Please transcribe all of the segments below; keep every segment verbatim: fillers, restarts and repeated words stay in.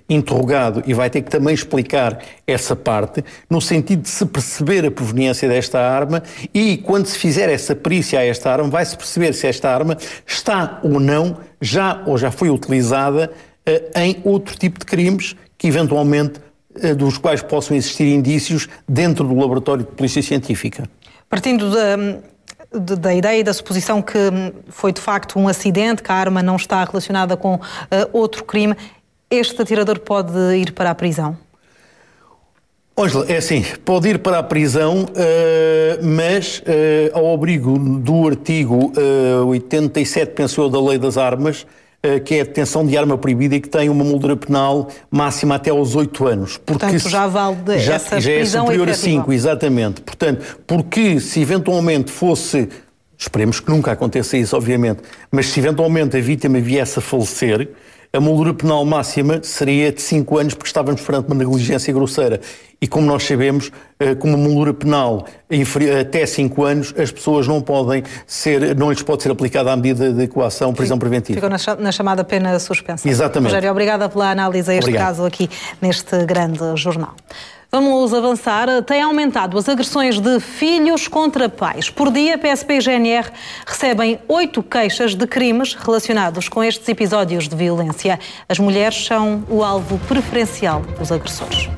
interrogado e vai ter que também explicar essa parte, no sentido de se perceber a proveniência desta arma e, quando se fizer essa perícia a esta arma, vai-se perceber se esta arma está ou não, já ou já foi utilizada uh, em outro tipo de crimes que, eventualmente, uh, dos quais possam existir indícios dentro do laboratório de polícia científica. Partindo da... De, da ideia e da suposição que foi de facto um acidente, que a arma não está relacionada com uh, outro crime, este atirador pode ir para a prisão? Ângela, é assim, pode ir para a prisão, uh, mas uh, ao abrigo do artigo uh, oitenta e sete, penso eu, da Lei das Armas, uh, que é a detenção de arma proibida e que tem uma moldura penal máxima até aos oito anos. Porque Portanto, já vale de já, essa já prisão é superior efetiva. a cinco, exatamente. Portanto, porque se eventualmente fosse, esperemos que nunca aconteça isso, obviamente, mas se eventualmente a vítima viesse a falecer, a moldura penal máxima seria de cinco anos, porque estávamos perante uma negligência grosseira. E como nós sabemos, com uma moldura penal até cinco anos, as pessoas não podem ser, não lhes pode ser aplicada a medida de coação, prisão preventiva. Ficou na chamada pena suspensa. Exatamente. Rogério, obrigada pela análise a este Obrigado. caso aqui neste grande jornal. Vamos avançar. Tem aumentado as agressões de filhos contra pais. Por dia, P S P e G N R recebem oito queixas de crimes relacionados com estes episódios de violência. As mulheres são o alvo preferencial dos agressores.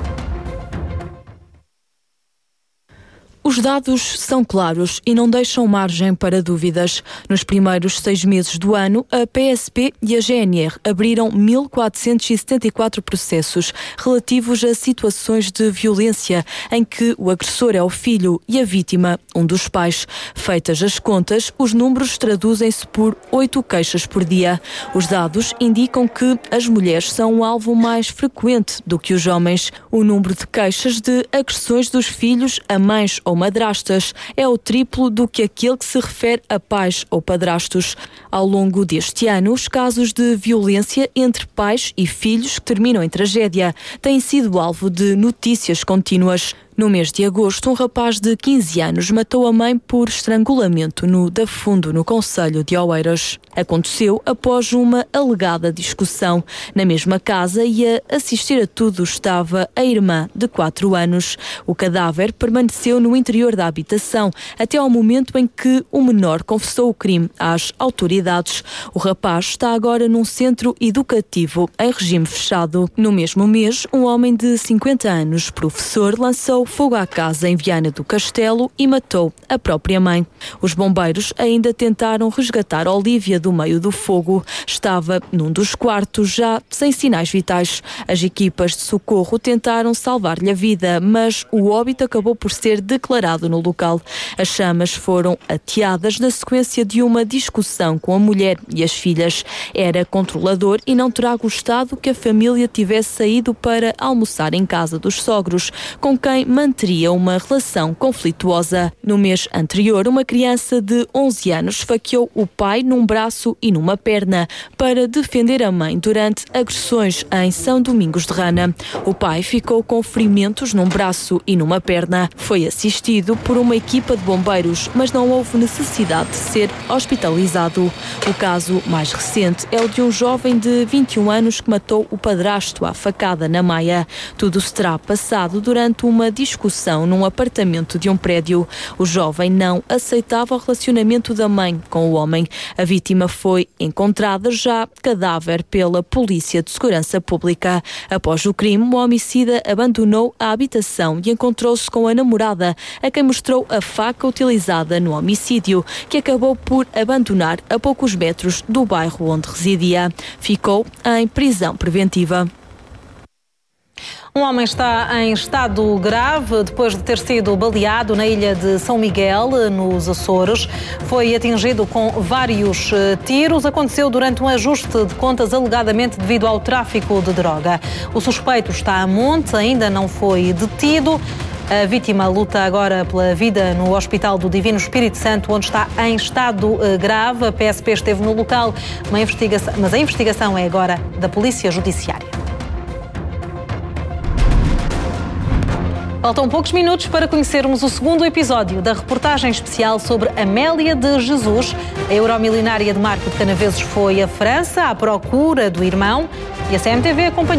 Os dados são claros e não deixam margem para dúvidas. Nos primeiros seis meses do ano, a P S P e a G N R abriram mil quatrocentos e setenta e quatro processos relativos a situações de violência em que o agressor é o filho e a vítima, um dos pais. Feitas as contas, os números traduzem-se por oito queixas por dia. Os dados indicam que as mulheres são o alvo mais frequente do que os homens. O número de queixas de agressões dos filhos a mães ou madrastas é o triplo do que aquele que se refere a pais ou padrastos. Ao longo deste ano, os casos de violência entre pais e filhos que terminam em tragédia têm sido alvo de notícias contínuas. No mês de agosto, um rapaz de quinze anos matou a mãe por estrangulamento no Da Fundo, no concelho de Oeiras. Aconteceu após uma alegada discussão. Na mesma casa e a assistir a tudo estava a irmã de quatro anos. O cadáver permaneceu no interior da habitação até ao momento em que o menor confessou o crime às autoridades. O rapaz está agora num centro educativo em regime fechado. No mesmo mês, um homem de cinquenta anos, professor, lançou fogo à casa em Viana do Castelo e matou a própria mãe. Os bombeiros ainda tentaram resgatar Olívia do meio do fogo. Estava num dos quartos já sem sinais vitais. As equipas de socorro tentaram salvar-lhe a vida, mas o óbito acabou por ser declarado no local. As chamas foram ateadas na sequência de uma discussão com a mulher e as filhas. Era controlador e não terá gostado que a família tivesse saído para almoçar em casa dos sogros, com quem manteria uma relação conflituosa. No mês anterior, uma criança de onze anos esfaqueou o pai num braço e numa perna para defender a mãe durante agressões em São Domingos de Rana. O pai ficou com ferimentos num braço e numa perna. Foi assistido por uma equipa de bombeiros, mas não houve necessidade de ser hospitalizado. O caso mais recente é o de um jovem de vinte e um anos que matou o padrasto à facada na Maia. Tudo se terá passado durante uma discussão num apartamento de um prédio. O jovem não aceitava o relacionamento da mãe com o homem. A vítima foi encontrada já cadáver pela Polícia de Segurança Pública. Após o crime, o homicida abandonou a habitação e encontrou-se com a namorada, a quem mostrou a faca utilizada no homicídio, que acabou por abandonar a poucos metros do bairro onde residia. Ficou em prisão preventiva. Um homem está em estado grave depois de ter sido baleado na ilha de São Miguel, nos Açores. Foi atingido com vários tiros. Aconteceu durante um ajuste de contas, alegadamente devido ao tráfico de droga. O suspeito está a monte, ainda não foi detido. A vítima luta agora pela vida no Hospital do Divino Espírito Santo, onde está em estado grave. A P S P esteve no local, uma investigação, mas a investigação é agora da Polícia Judiciária. Faltam poucos minutos para conhecermos o segundo episódio da reportagem especial sobre Amélia de Jesus. A euromilionária de Marco de Canaveses foi à França à procura do irmão e a C M T V acompanhou.